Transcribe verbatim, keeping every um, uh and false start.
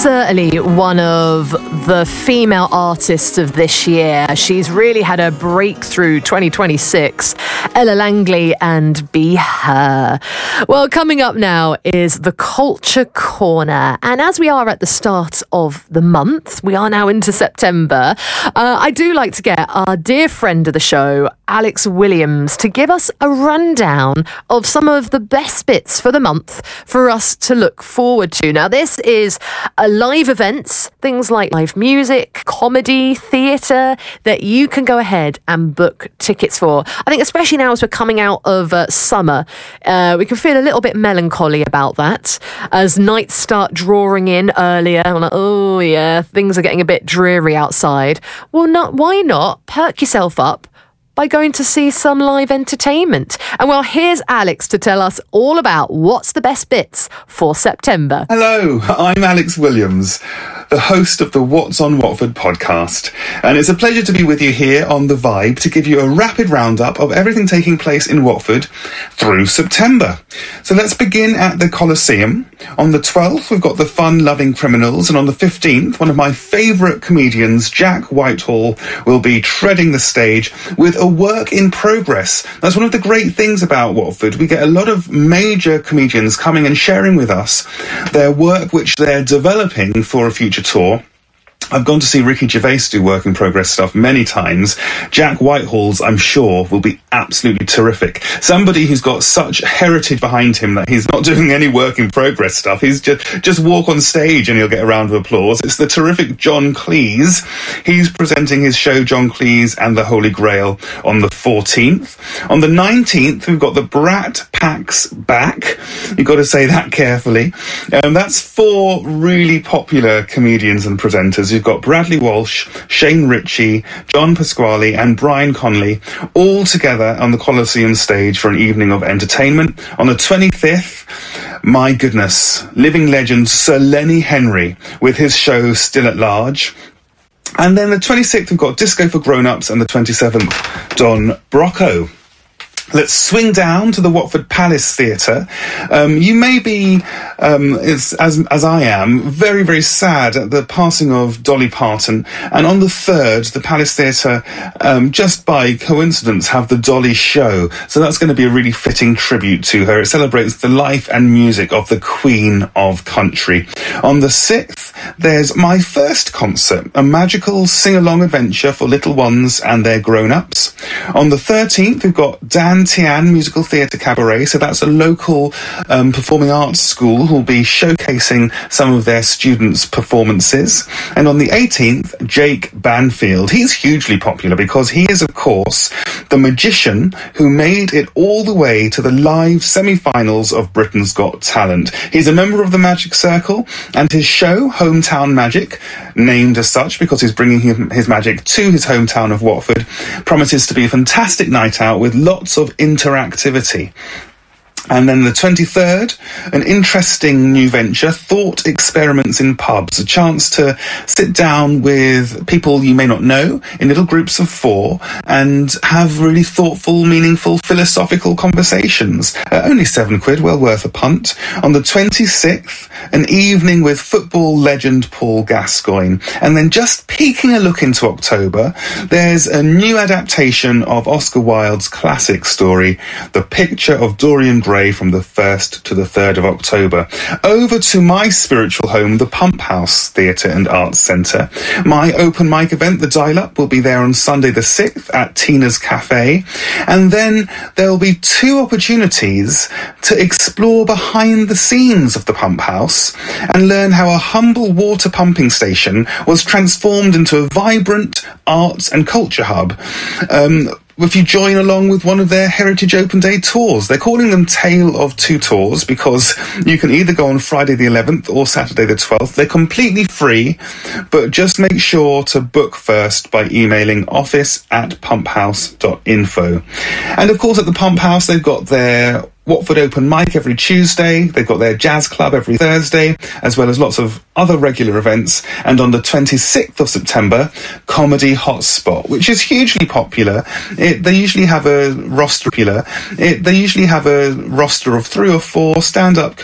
certainly one of the female artists of this year. She's really had a breakthrough twenty twenty-six. Ella Langley and Be Her. Well, coming up now is the Culture Corner. And as we are at the start of the month, we are now into September, uh, I do like to get our dear friend of the show, Alex Williams, to give us a rundown of some of the best bits for the month for us to look forward to. Now, this is a live events, things like live music, comedy, theatre, that you can go ahead and book tickets for. I think especially now as we're coming out of uh, summer, uh, we can feel a little bit melancholy about that as nights start drawing in earlier. I'm like, oh yeah, things are getting a bit dreary outside. Well, not why not perk yourself up by going to see some live entertainment. And well, here's Alex to tell us all about what's the best bits for September. Hello, I'm Alex Williams, the host of the What's on Watford podcast. And it's a pleasure to be with you here on The Vibe to give you a rapid roundup of everything taking place in Watford through September. So let's begin at the Coliseum. On the twelfth, we've got the Fun-Loving Criminals. And on the fifteenth, one of my favourite comedians, Jack Whitehall, will be treading the stage with a work in progress. That's one of the great things about Watford. We get a lot of major comedians coming and sharing with us their work which they're developing for a future tour. I've gone to see Ricky Gervais do work in progress stuff many times. Jack Whitehall's, I'm sure, will be absolutely terrific. Somebody who's got such heritage behind him that he's not doing any work in progress stuff. He's just, just walk on stage and he'll get a round of applause. It's the terrific John Cleese. He's presenting his show John Cleese and the Holy Grail on the fourteenth. On the nineteenth, we've got the Brat Pack's back. You've got to say that carefully. Um, that's four really popular comedians and presenters. You've got Bradley Walsh, Shane Ritchie, John Pasquale and Brian Conley all together on the Coliseum stage for an evening of entertainment. On the twenty-fifth, my goodness, living legend Sir Lenny Henry with his show Still at Large. And then the twenty-sixth, we've got Disco for Grown-Ups, and the twenty-seventh, Don Brocco. Let's swing down to the Watford Palace Theatre. Um, you may be, um, as, as as I am, very, very sad at the passing of Dolly Parton. And on the third, the Palace Theatre, um, just by coincidence, have the Dolly Show. So that's going to be a really fitting tribute to her. It celebrates the life and music of the Queen of Country. On the sixth, there's my first concert, a magical sing-along adventure for little ones and their grown-ups. On the thirteenth, we've got Dan Tian Musical Theatre Cabaret. So that's a local um, performing arts school who'll be showcasing some of their students' performances. And on the eighteenth, Jake Banfield. He's hugely popular because he is, of course, the magician who made it all the way to the live semi-finals of Britain's Got Talent. He's a member of the Magic Circle, and his show, Hometown Magic, named as such because he's bringing him, his magic to his hometown of Watford, promises to be a fantastic night out with lots of interactivity. And then the twenty-third, an interesting new venture, Thought Experiments in Pubs, a chance to sit down with people you may not know in little groups of four and have really thoughtful, meaningful, philosophical conversations. Uh, only seven quid, well worth a punt. On the twenty-sixth, an evening with football legend Paul Gascoigne. And then just peeking a look into October, there's a new adaptation of Oscar Wilde's classic story, The Picture of Dorian Gray, from the first to the third of October. Over to my spiritual home, the Pump House Theatre and Arts Centre. My open mic event, The Dial Up, will be there on Sunday the sixth at Tina's Cafe. And then there'll be two opportunities to explore behind the scenes of the Pump House and learn how a humble water pumping station was transformed into a vibrant arts and culture hub. Um, if you join along with one of their Heritage Open Day tours. They're calling them Tale of Two Tours because you can either go on Friday the eleventh or Saturday the twelfth. They're completely free, but just make sure to book first by emailing office at pumphouse dot info. And of course at the Pump House they've got their Watford Open Mic every Tuesday. They've got their Jazz Club every Thursday, as well as lots of other regular events. And on the twenty-sixth of September, Comedy Hotspot, which is hugely popular. It, they usually have a roster. It, they usually have a roster of three or four stand-up